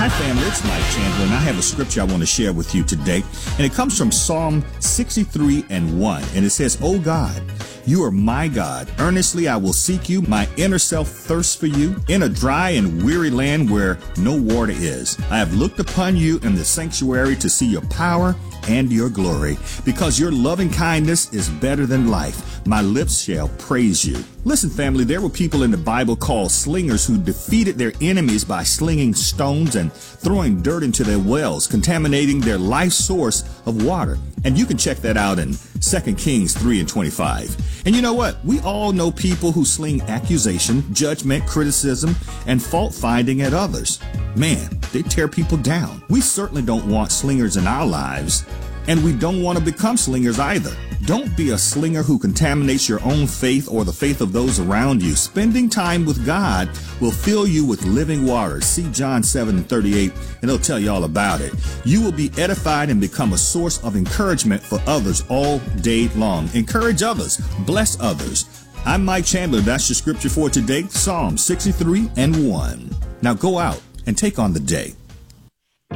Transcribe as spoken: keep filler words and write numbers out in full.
Hi family, it's Mike Chandler, and I have a scripture I want to share with you today. And it comes from Psalm sixty-three and one. And it says, "O God, you are my God. Earnestly I will seek you. My inner self thirsts for you. In a dry and weary land where no water is, I have looked upon you in the sanctuary to see your power and your glory. Because your loving kindness is better than life, my lips shall praise you." Listen, family, there were people in the Bible called slingers who defeated their enemies by slinging stones and throwing dirt into their wells, contaminating their life source of water. And you can check that out in Second Kings three and twenty-five. And you know what? We all know people who sling accusation, judgment, criticism, and fault finding at others. Man, they tear people down. We certainly don't want slingers in our lives, and we don't want to become slingers either. Don't be a slinger who contaminates your own faith or the faith of those around you. Spending time with God will fill you with living water. See John seven and thirty-eight, and it'll tell you all about it. You will be edified and become a source of encouragement for others all day long. Encourage others. Bless others. I'm Mike Chandler. That's your scripture for today, Psalm sixty-three and one. Now go out and take on the day.